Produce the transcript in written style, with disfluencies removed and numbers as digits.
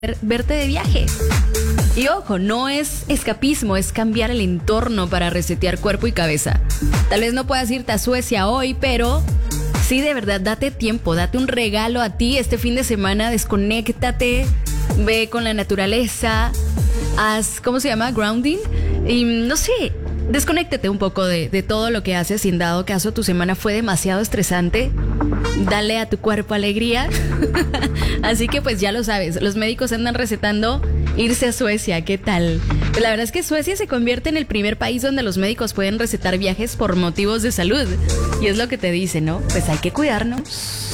verte de viaje. Y ojo, no es escapismo, es cambiar el entorno para resetear cuerpo y cabeza. Tal vez no puedas irte a Suecia hoy, pero sí, de verdad, date tiempo, date un regalo a ti este fin de semana, desconéctate, ve con la naturaleza, haz, ¿cómo se llama? Grounding. Y no sé, desconéctate un poco de todo lo que haces. Si en dado caso tu semana fue demasiado estresante, dale a tu cuerpo alegría. Así que pues ya lo sabes, los médicos andan recetando irse a Suecia. ¿Qué tal? Pues la verdad es que Suecia se convierte en el primer país donde los médicos pueden recetar viajes por motivos de salud. Y es lo que te dicen, ¿no? Pues hay que cuidarnos.